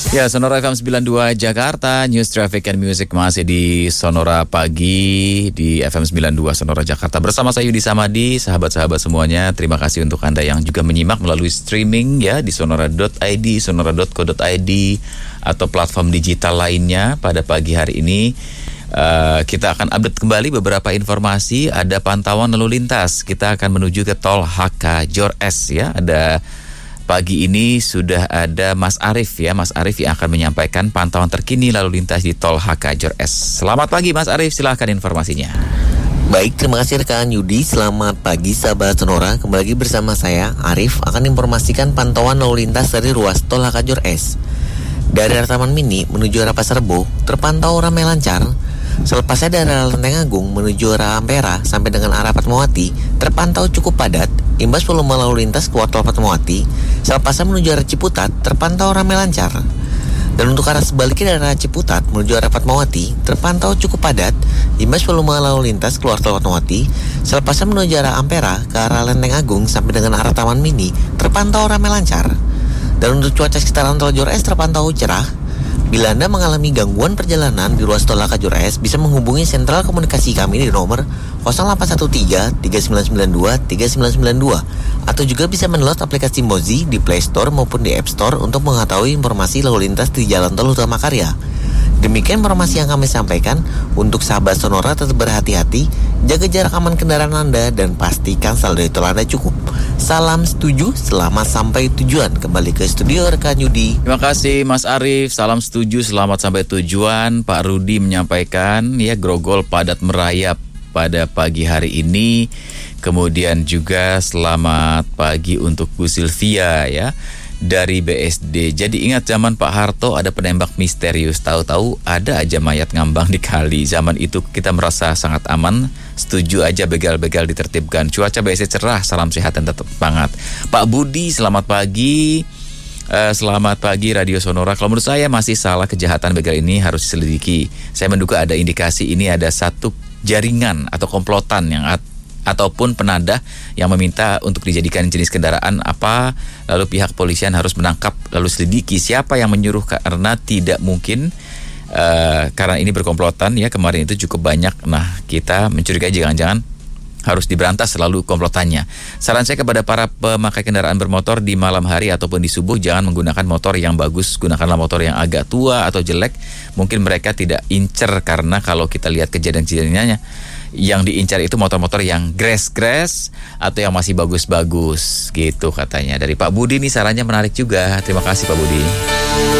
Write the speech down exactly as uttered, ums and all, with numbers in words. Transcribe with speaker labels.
Speaker 1: Ya, Sonora F M sembilan puluh dua Jakarta, News Traffic and Music masih di Sonora Pagi di F M sembilan puluh dua Sonora Jakarta. Bersama saya Yudi Samadi, sahabat-sahabat semuanya. Terima kasih untuk Anda yang juga menyimak melalui streaming ya di sonora dot i d, sonora dot co dot i d atau platform digital lainnya. Pada pagi hari ini uh, kita akan update kembali beberapa informasi. Ada pantauan lalu lintas. Kita akan menuju ke tol H K Jor S ya. Ada Pagi ini sudah ada Mas Arief ya, Mas Arief yang akan menyampaikan pantauan terkini lalu lintas di tol H K Jor S. Selamat pagi Mas Arief, silahkan informasinya.
Speaker 2: Baik, terima kasih rekan Yudi. Selamat pagi sahabat Sonora. Kembali lagi bersama saya Arief akan informasikan pantauan lalu lintas dari ruas tol H K Jor S. Dari arah Taman Mini menuju arah Pasar Rebo terpantau ramai lancar. Selepasnya dari arah Lenteng Agung menuju arah Ampera sampai dengan arah Fatmawati terpantau cukup padat. Imbas volume lalu lintas keluar tol Fatmawati, selepasnya menuju arah Ciputat terpantau ramai lancar. Dan untuk arah sebaliknya dari arah Ciputat menuju arah Fatmawati terpantau cukup padat. Imbas volume lalu lintas keluar tol Fatmawati, selepasnya menuju arah Ampera ke arah Lenteng Agung sampai dengan arah Taman Mini terpantau ramai lancar. Dan untuk cuaca sekitaran tol Jor S terpantau cerah. Bila Anda mengalami gangguan perjalanan di ruas tol H K Jor S, bisa menghubungi sentral komunikasi kami di nomor nol delapan satu tiga, tiga sembilan sembilan dua, tiga sembilan sembilan dua atau juga bisa mendownload aplikasi Mozi di Play Store maupun di App Store untuk mengetahui informasi lalu lintas di Jalan Tol Utama Karya. Demikian informasi yang kami sampaikan. Untuk sahabat Sonora tetap berhati-hati, jaga jarak aman kendaraan Anda, dan pastikan saldo tol Anda cukup. Salam setuju, selamat sampai tujuan. Kembali ke studio rekan Yudi.
Speaker 1: Terima kasih Mas Arief, salam setuju, selamat sampai tujuan. Pak Rudi menyampaikan ya grogol padat merayap pada pagi hari ini. Kemudian juga selamat pagi untuk Bu Sylvia ya dari B S D. Jadi ingat zaman Pak Harto ada penembak misterius, tahu-tahu ada aja mayat ngambang di kali. Zaman itu kita merasa sangat aman, setuju aja begal-begal ditertibkan. Cuaca biasa cerah, salam sehat dan tetap semangat. Pak Budi, selamat pagi. Uh, selamat pagi Radio Sonora. Kalau menurut saya masih salah, kejahatan begal ini harus diselidiki. Saya menduga ada indikasi ini ada satu jaringan atau komplotan yang at- ataupun penadah yang meminta untuk dijadikan jenis kendaraan apa, lalu pihak polisian harus menangkap lalu selidiki siapa yang menyuruh, karena tidak mungkin uh, karena ini berkomplotan ya, kemarin itu cukup banyak. Nah, kita mencurigai jangan-jangan harus diberantas selalu komplotannya. Saran saya kepada para pemakai kendaraan bermotor di malam hari ataupun di subuh, jangan menggunakan motor yang bagus, gunakanlah motor yang agak tua atau jelek. Mungkin mereka tidak incer, karena kalau kita lihat kejadian-kejadiannya yang diincar itu motor-motor yang grass-grass atau yang masih bagus-bagus gitu katanya. Dari Pak Budi nih sarannya menarik juga. Terima kasih Pak Budi.